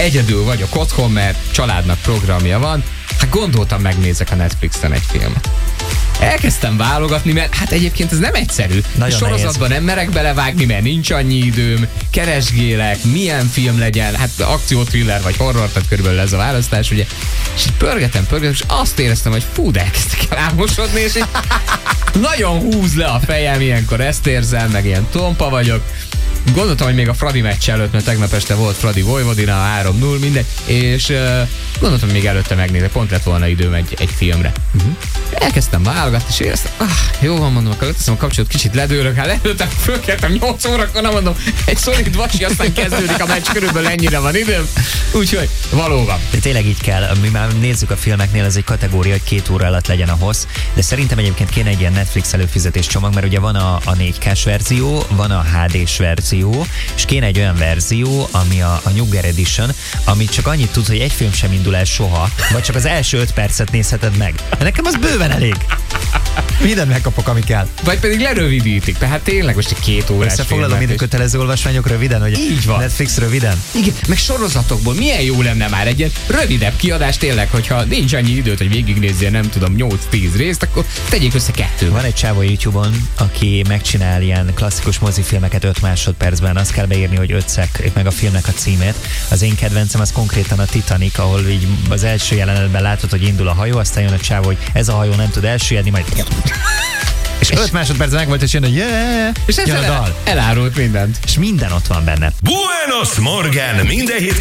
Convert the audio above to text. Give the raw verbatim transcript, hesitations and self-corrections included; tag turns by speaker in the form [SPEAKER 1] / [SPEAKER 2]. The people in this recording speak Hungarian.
[SPEAKER 1] egyedül vagyok otthon, mert családnak programja van, hát gondoltam, megnézek a Netflixen egy filmet. Elkezdtem válogatni, mert hát egyébként ez nem egyszerű. Nagyon sorozatban nehéz. Nem merek belevágni, mert nincs annyi időm, keresgélek, milyen film legyen, hát akció-thriller vagy horror, tehát körülbelül ez a választás, ugye. És így pörgetem, pörgetem, és azt éreztem, hogy fú, de elkezdtek el álmosodni, és így nagyon húz le a fejem, ilyenkor ezt érzem, meg ilyen tompa vagyok. Gondoltam, hogy még a Fradi meccs előtt, mert tegnap este volt Fradi Vojvodina, három null, mindegy, és uh, gondoltam, hogy még előtte megnézek, pont lett volna időm egy, egy filmre. Uh-huh. Elkezdtem válogatni, és éreztem, ah, jó van, mondom, akkor leteszem a kapcsolatot, kicsit ledőlök, hát ledőltem, fölkeltem nyolc órakor, nem mondom, egy szolid vasi, aztán kezdődik a meccs, körülbelül ennyire van időm, úgyhogy valóban.
[SPEAKER 2] De tényleg így kell, mi már nézzük a filmeknél, ez egy kategória, hogy két óra alatt legyen a hossz, de szerintem egyébként kéne egy ilyen Netflix előfizetés csomag, mert ugye van a, a négy ká-s verzió, van a há dés verzió, és kéne egy olyan verzió, ami a, a Nyugger Edition, amit csak annyit tud, hogy egy film sem indul el soha, vagy csak az első öt percet nézheted meg. De nekem az bőven elég. Mindent megkapok, ami kell.
[SPEAKER 1] Vagy pedig lerövidítik, tehát tényleg most egy két órás
[SPEAKER 2] összefoglalom minden kötelező olvasmányok röviden, hogy
[SPEAKER 1] így van.
[SPEAKER 2] Netflix röviden.
[SPEAKER 1] Igen, meg sorozatokból milyen jó lenne már egy ilyen rövidebb kiadás tényleg, hogyha nincs annyi időt, hogy végignézzél, nem tudom, nyolc-tíz részt, akkor tegyék össze kettő.
[SPEAKER 2] Van egy csávó YouTube-on, aki megcsinál ilyen klasszikus mozifilmeket öt másodpercben, azt kell beírni, hogy ötszek meg a filmnek a címét. Az én kedvencem az konkrétan a Titanic, ahol így az első jelenetben látod, hogy indul a hajó, aztán jön a csávó, hogy ez a hajó nem tud elsüllyedni, majd és öt másodpercen meg volt, és jön a yeah,
[SPEAKER 1] és jön a dal. Elárult mindent.
[SPEAKER 2] És minden ott van benne.
[SPEAKER 3] Buenos Morgen! Minden hétköznap